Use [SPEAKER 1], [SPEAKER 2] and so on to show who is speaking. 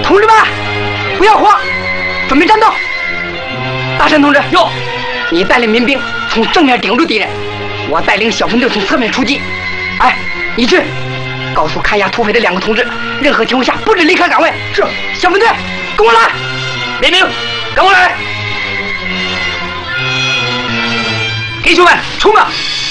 [SPEAKER 1] 同志们，不要慌，准备战斗。大山同志，
[SPEAKER 2] 有，
[SPEAKER 1] 你带领民兵从正面顶住敌人，我带领小分队从侧面出击。哎，你去告诉看押土匪的2个同志，任何情况下不准离开岗位。是，小分队，跟我来。
[SPEAKER 2] 民兵，跟我来。弟兄们，冲啊！